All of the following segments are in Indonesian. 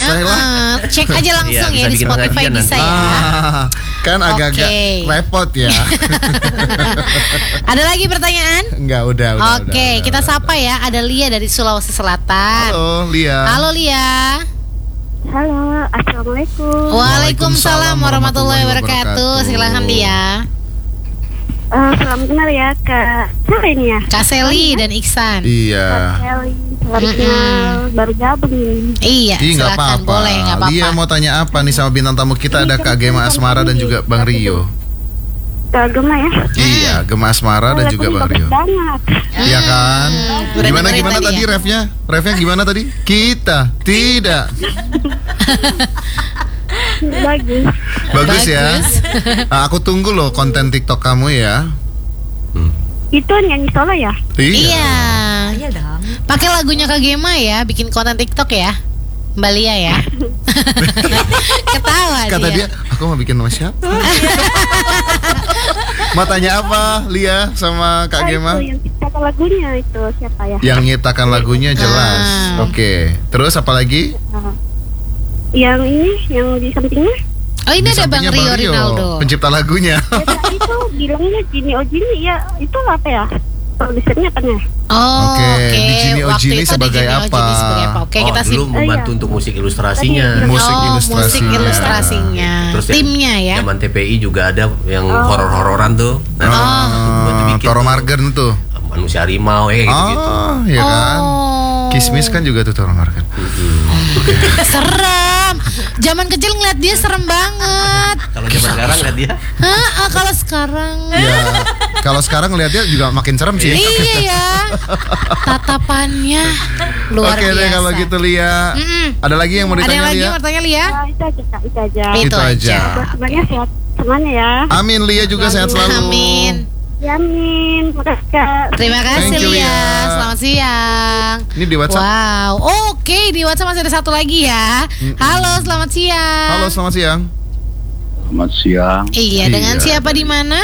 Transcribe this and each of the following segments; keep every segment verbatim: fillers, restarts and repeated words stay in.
Spotify uh, lah. Cek aja langsung ya, ya di Spotify bisa ya. Ah, kan agak-agak okay. repot ya. Ada lagi pertanyaan? Enggak, udah, udah. Oke, okay, kita udah, sapa udah. ya. Ada Lia dari Sulawesi Selatan. Halo, Lia. Halo, Lia. Halo, assalamualaikum. Waalaikumsalam warahmatullahi wabarakatuh. Silakan Lia. Uh, selamat kenal ya Kak Siapa ini ya? Kak Seli dan Iksan. Iya. Kak Seli, selamat kenal. Baru gabung ini. Iya, Ih, silakan, apa-apa. boleh, gak apa-apa. Lia mau tanya apa nih sama bintang tamu kita? Ada Kak Gema Asmara dan juga Bang Rio. Kak Gema ya? Iya, Gema Asmara dan juga Bang Rio. Iya kan? Gimana gimana tadi refnya? Refnya gimana tadi? Kita tidak. Bagus. Bagus ya. Nah, aku tunggu loh konten TikTok kamu ya. Hmm. Itu nyanyi solo ya? Iya. Iya dong. Pakai lagunya Kak Gema ya, bikin konten TikTok ya, Mbak Lia ya. Ketawa Kata dia, dia, aku mau bikin sama siapa? Mau tanya apa, Lia sama Kak Gema? Oh, yang ciptakan lagunya itu siapa ya? Yang nyiptakan lagunya jelas. Ah. Oke. Okay. Terus apa lagi? Uh, yang ini, yang di sampingnya? Oh, ini Di ada Bang sampingnya Rio Rinaldo, pencipta lagunya. Ya, itu bilangnya Jini Ojini ya, itu apa ya? Produsernya apa ya? Oh, Oke, oke. di Jini Waktu Ojini itu sebagai di Jini apa? Ojini sebagai apa? Oke, oh, kita dulu sih. membantu Oh, iya. untuk musik ilustrasinya. Tadi, Musik oh, ilustrasinya. musik ilustrasinya. Terus Timnya ya. Zaman T P I juga ada yang Oh. horor-hororan tuh. Nah, Oh, bantu bikin Toro tuh. Margen tuh. Manusia harimau ya gitu-gitu. Oh, iya kan? Oh. Kismis kan juga tuh Toro Margen. Serem. Zaman kecil ngeliat dia serem banget. Kalau zaman sekarang lihat dia. Hah, ah, kalau sekarang. Ya, kalau sekarang ngeliat dia juga makin serem sih. Iya ya. Tatapannya luar Oke biasa. deh kalau gitu Lia. Mm-mm. Ada lagi yang mau Ada yang ditanya lagi Lia? yang mau tanya Lia? Nah, itu aja Kak, itu aja. Itu Itu aja. aja. Buat semuanya sehat semuanya ya. Amin, Lia juga sehat selalu. Amin. Yamin, makasih Kak. Terima kasih Thank you, Lia. Lia. Selamat siang. Ini di WhatsApp. Wow. Oke, di WhatsApp masih ada satu lagi ya. Halo, selamat siang. Halo, selamat siang. Selamat siang, Iya, Iya. dengan siapa di mana?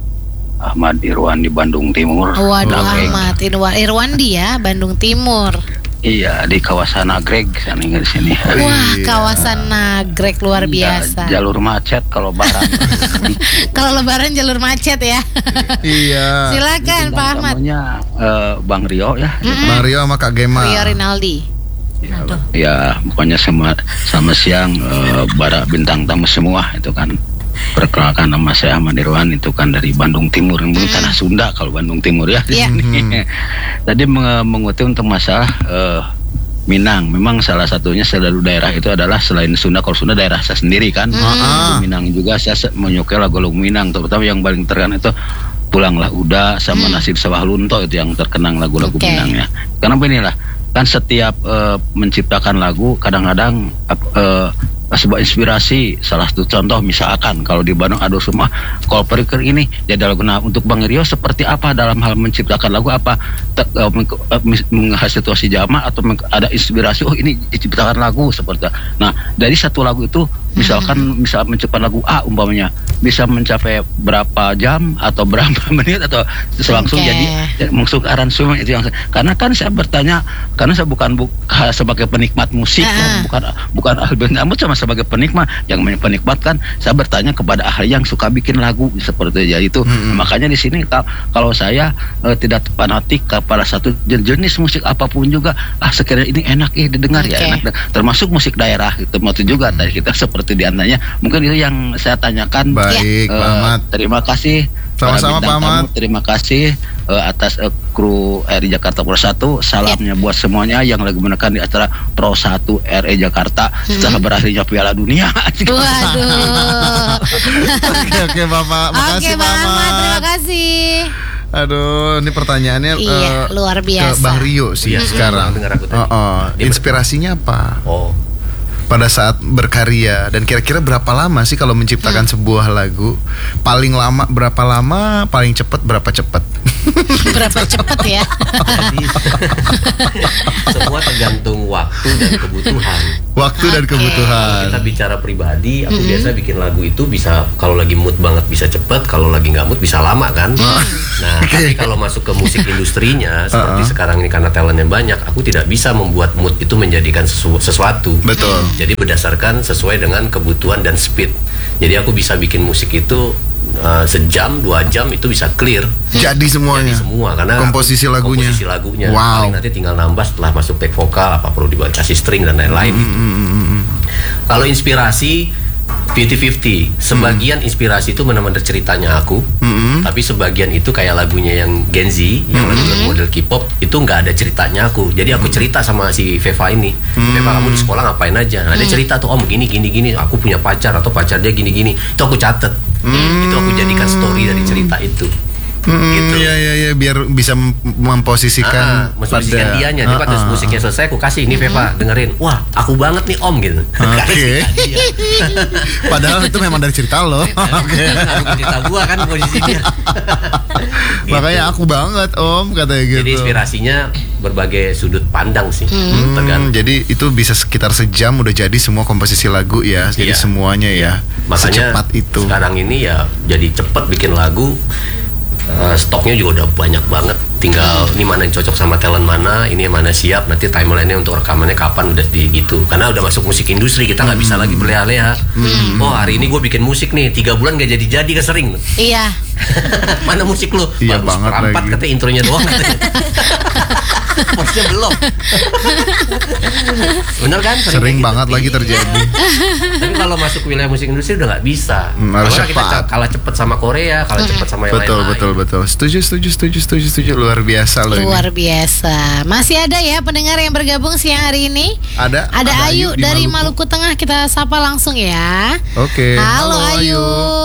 Ahmad Irwan di Bandung Timur. Waduh, Nagreg. Ahmad Irwan Irwandi ya, Bandung Timur. Iya, di kawasan Nagreg sana di sini. Wah, Iya. kawasan Nagreg luar biasa. Ya, jalur macet kalau barang. Kalau lebaran jalur macet ya. Iya. Silakan Pak Ahmad. Namanya eh, Bang Rio ya. Mm-mm. Bang Rio sama Kak Gema. Rio Rinaldi. Ya, ya, pokoknya sama sama siang eh, para bintang tamu semua itu kan. Perkenalkan, nama saya Ahmad Irwan, itu kan dari Bandung Timur, yang mm. tanah Sunda kalau Bandung Timur ya. Iya. Tadi meng- mengutip untuk masalah eh, Minang, memang salah satunya selalu daerah itu adalah selain Sunda, kalau Sunda daerah saya sendiri kan. Mm. Di Minang juga saya se- menyukai lagu-lagu Minang, terutama yang paling terkenal itu Pulanglah Uda sama Mm. Nasib Sawah Lunto, itu yang terkenang lagu-lagu Oke. Minangnya. Karena beginilah, kan setiap eh, menciptakan lagu kadang-kadang eh, sebuah inspirasi. Salah satu contoh misalkan kalau di Bandung ada semua kalau periker ini jadi lagu. Nah, untuk Bang Rio seperti apa dalam hal menciptakan lagu, apa te- uh, meng- uh, menghasut situasi zaman atau meng- ada inspirasi, oh ini diciptakan lagu seperti. Nah, dari satu lagu itu misalkan misal menciptakan lagu A umpamanya bisa mencapai berapa jam atau berapa menit atau langsung Oke. jadi ya, maksud aransemen itu yang karena kan saya bertanya karena saya bukan bu, sebagai penikmat musik Ah. ya, bukan bukan ahli namun sama sebagai penikmat yang penikmat kan saya bertanya kepada ahli yang suka bikin lagu seperti itu. itu Mm-hmm. Makanya di sini kal- kalau saya eh, tidak fanatik kepada satu jen- jenis musik apapun juga, ah sekiranya ini enak ya didengar ya Oke. enak, termasuk musik daerah itu itu juga dari kita seperti diantaranya mungkin itu yang saya tanyakan. Baik, Eh, Pak Ahmad. Terima kasih. Sama-sama, para bintang Pak Ahmad. tamu, terima kasih eh, atas eh, kru R I Jakarta Pro satu. Salamnya buat semuanya yang lagi menekan di acara Pro satu R I Jakarta setelah berakhirnya Piala Dunia. Waduh. Oke, oke Bapak. Makasih Oke, Pak Pak Ahmad, Ahmad. terima kasih. Aduh, ini pertanyaannya Iya, eh, luar biasa. ke Bang Rio sih Iya, sekarang. dengar aku tadi. Oh, oh. Dia Inspirasinya apa? Oh, Pada saat berkarya dan kira-kira berapa lama sih kalau menciptakan sebuah lagu? Paling lama berapa lama? Paling cepat berapa cepat? Berapa cepet ya? Jadi semua tergantung waktu dan kebutuhan. Waktu dan Oke. kebutuhan. Kita bicara pribadi, aku biasa bikin lagu itu bisa kalau lagi mood banget bisa cepet, kalau lagi nggak mood bisa lama kan. Nah, tapi kalau masuk ke musik industrinya seperti Uh-uh. sekarang ini karena talentnya banyak, aku tidak bisa membuat mood itu menjadikan sesu- sesuatu. Betul. Jadi berdasarkan sesuai dengan kebutuhan dan speed. Jadi aku bisa bikin musik itu uh, sejam, dua jam itu bisa clear. Jadi semuanya. Jadi semua karena Komposisi lagunya. komposisi lagunya. Wow. Paling nanti tinggal nambah setelah masuk back vokal apa perlu dikasih string dan lain-lain. Mm, mm, mm, mm. Kalau inspirasi fifty fifty, sebagian inspirasi itu benar-benar ceritanya aku, Mm-mm. tapi sebagian itu kayak lagunya yang Gen Z, yang lagu-lagu model K-pop itu nggak ada ceritanya aku. Jadi aku cerita sama si Veva ini, Veva kamu di sekolah ngapain aja? Ada cerita tuh om gini gini gini, aku punya pacar atau pacar dia gini gini, itu aku catet, itu aku jadikan story dari cerita itu. Mm, Gitu. Iya iya iya biar bisa mem- memposisikan Ah, memposisikan pada- dianya. Jadi Ah, pas ah, musiknya selesai, aku kasih ini Veva dengerin. Wah, aku banget nih om gitu. Karena Oke. cerita dia. Padahal itu memang dari cerita lo. Oke. Ngaruh cerita gua kan posisi dia. Makanya Gitu. aku banget om katanya gitu. Jadi inspirasinya berbagai sudut pandang sih. Hmm, Tergantung. jadi itu bisa sekitar sejam udah jadi semua komposisi lagu ya. Jadi Iya. semuanya ya. Makanya Secepat itu. sekarang ini ya jadi cepet bikin lagu. Uh, stoknya juga udah banyak banget. Tinggal ini mana yang cocok sama talent mana, ini yang mana siap. Nanti timeline-nya untuk rekamannya kapan udah di gitu. Karena udah masuk musik industri, kita nggak bisa lagi berleha-leha. Oh hari ini gue bikin musik nih, tiga bulan gak jadi-jadi kesering. Iya. Mana musik lu? Iya Bagus, banget seperempat lagi. katanya intronya doang katanya. Maksudnya belum. Bener kan? Sering kayak banget gitu. lagi terjadi. Tapi kalau masuk wilayah musik industri udah nggak bisa. Hmm, harus Karena kita cepat. kalah cepet sama Korea, kalah cepet sama yang Betul lain-lain. betul betul. Setuju setuju setuju setuju setuju luar biasa loh ini. Luar biasa. Masih ada ya pendengar yang bergabung siang hari ini? Ada Ada Ayu di dari Maluku Tengah, kita sapa langsung ya. Oke. Halo, Ayu.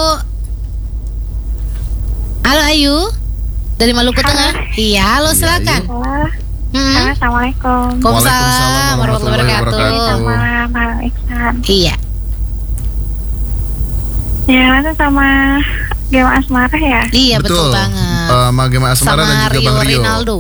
Halo Ayu. Dari Maluku Tengah. Iya, halo silakan. Halo, Hmm. halo, assalamualaikum. Waalaikumsalam warahmatullahi wabarakatuh. Sama Bang Iksan. Iya. Ya, itu sama Gema Asmara ya. Iya betul, Betul. banget. Eh, sama Gema Asmara Sama dan juga Rio Bang Rio. Rinaldo.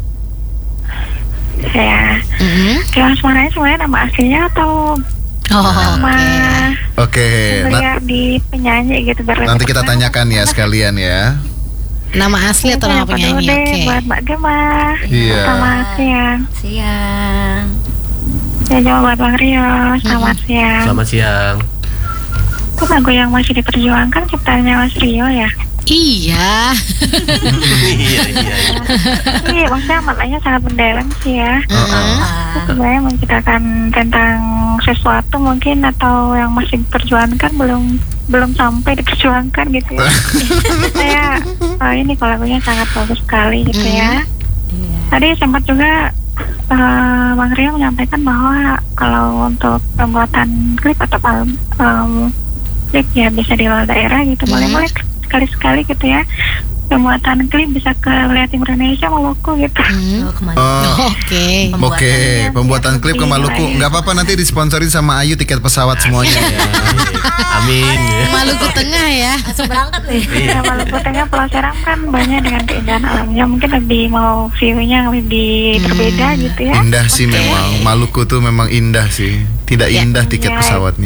Ya, Mhm. Gema Asmara ini sebenarnya nama aslinya atau Oh, nama oke. Oke. na- kuliah di penyanyi gitu? biar nanti lebih kita terkenal. tanyakan ya sekalian ya. Nama asli atau nama Siapa dulu penyanyi? deh, Oke. buat Mbak Gema. Iya. Selamat siang. Siang. Ya, jawab buat Bang Rio. Selamat siang. Selamat siang. Itu lagu yang masih diperjuangkan ciptaannya Mas Rio ya? Iya. Iya iya. iya. Iya, maksudnya maknanya sangat mendalam sih ya. Heeh. Itu sebenarnya menceritakan tentang sesuatu mungkin atau yang masih diperjuangkan belum belum sampai diperjuangkan gitu ya. Saya oh, ini kalau lagunya sangat bagus sekali gitu ya. Iya. Tadi sempat juga eh, Bang Rio menyampaikan bahwa kalau untuk pembuatan klip atau album um, klip ya bisa di luar daerah gitu. Boleh-boleh sekali-sekali gitu ya. Pembuatan klip bisa ke wilayah Timur Indonesia, Maluku gitu. Hmm. Oh, kemana? Oh, Oke. Oke, Pembuatannya pembuatan klip ke di Maluku. wilayah. Nggak apa-apa nanti disponsorin sama Ayu tiket pesawat semuanya. Amin. Maluku Tengah ya. Langsung berangkat nih. Ya, Maluku Tengah, Pulau Seram kan banyak dengan keindahan alamnya. Mungkin lebih mau view-nya lebih berbeda gitu ya. Indah sih memang. Maluku tuh memang indah sih. Tidak Ya. indah tiket Ya. pesawatnya.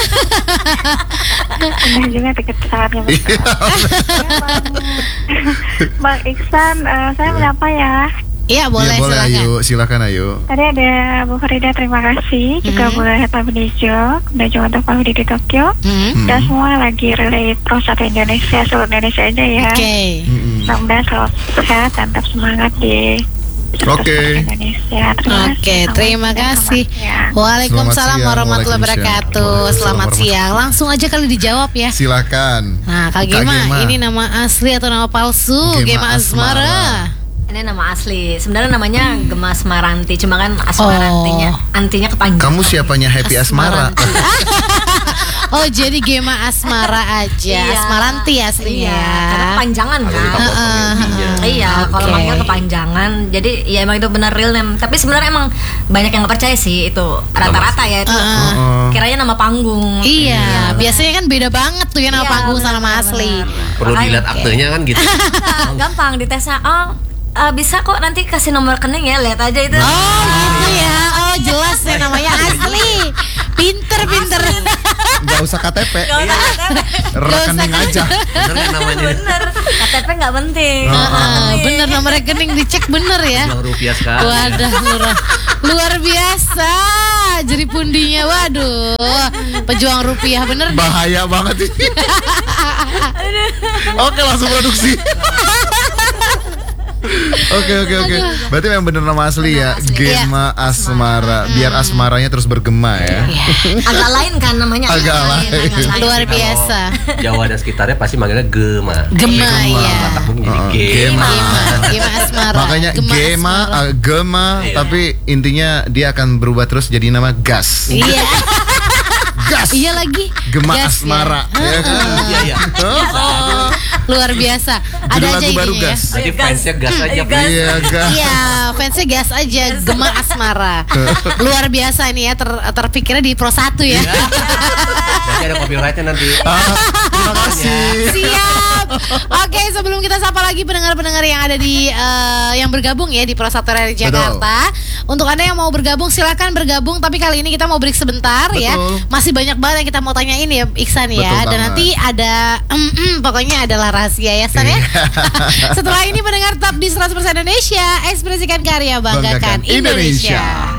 Indah juga tiket pesawatnya. Iya. Bang Iksan, eh, saya menyapa ya. Iya boleh, Iya, boleh silakan. Ayu, silakan Ayu. Tadi ada Bu Farida, terima kasih. Juga Mhm. Bu Heta Benijo, dan juga untuk Pak Widi di Tokyo. Hmm. Hmm. Dan semua lagi relay pro satu Indonesia, seluruh Indonesia aja ya. Oke. Mm-mm. Mudah-mudahan selalu sehat dan tetap semangat di Oke. Indonesia. Terima Oke, kasih. terima Selamat kasih. siang. Waalaikumsalam Selamat siang, warahmatullahi wabarakatuh. waalaikumsalam. Selamat siang. Langsung aja kali dijawab ya. Silakan. Nah, Kak Kak Gema, Gema. ini nama asli atau nama palsu? Gema Gema Asmara. Asmara. Ini nama asli. Sebenarnya namanya Gemas Maranti, cuma kan Oh. Asmarantinya antinya kepanjangan. Kamu siapanya Happy Asmara? Oh, jadi Gema Asmara aja. Iya. Asmaranti aslinya. Iya, karena kepanjangan Kalau kan. kita potong Heeh. intinya. Iya, kalau Oke. manggil kepanjangan. Jadi ya emang itu benar real name. Tapi sebenarnya emang banyak yang nggak percaya sih itu rata-rata ya itu. Heeh. Heeh. dikiranya nama panggung. Iya, biasanya kan beda banget tuh ya nama Iya, panggung sama benar, nama asli. Perlu Makanya, dilihat aktenya kan gitu. Nah, gampang ditesnya. Oh, eh, bisa kok nanti kasih nomor rekening ya, lihat aja itu. Oh gitu ya, oh jelas ya namanya asli. Pinter, pinter. Nggak usah K T P, Gak usah K T P. rekening aja. Bener kan namanya? Bener, K T P nggak penting. Ah, bener nomor rekening dicek bener ya. Uang rupiah sekali. Wadah, luar, luar biasa. Jadi pundinya, waduh, pejuang rupiah bener deh. Bahaya banget ini. Oke, langsung produksi. Oke oke oke. Berarti memang bener nama asli ya, Gema Asmara. Biar asmaranya terus bergema ya. Agak lain kan namanya. Agak lain. agak lain. Luar Kalau biasa. Jawa dan sekitarnya pasti manggilnya Gema. Gema, iya. Batak pun jadi Oh, Gema. Gema, Gema Asmara. Makanya Gema Gema, Asmara. uh, Gema, Iya. tapi intinya dia akan berubah terus jadi nama Gas. Iya, Gas. iya lagi. Gema Gas ya. Asmara. Ya kan? Iya iya. Oh. Luar biasa. Judul Ada aja lagu baru ininya ya. Gas. Jadi fansnya gas aja. Gas. Iya Gas. Iya, fansnya gas aja, Gema Asmara. Luar biasa ini ya, ter terpikirnya di Pro satu ya. Nanti ada copyrightnya nanti. Ah, terima kasih. Siap. Oke, sebelum kita sapa lagi pendengar-pendengar yang ada di eh, yang bergabung ya di Pro satu R R Jakarta. Untuk Anda yang mau bergabung silakan bergabung, tapi kali ini kita mau break sebentar ya. Betul. Masih banyak banget yang kita mau tanyain ya Iksan ya. Betul Dan banget. nanti ada mm, mm, pokoknya adalah rahasia ya San ya. Setelah ini pendengar Top di seratus persen Indonesia, ekspresikan karya, banggakan, Banggakan Indonesia. Indonesia.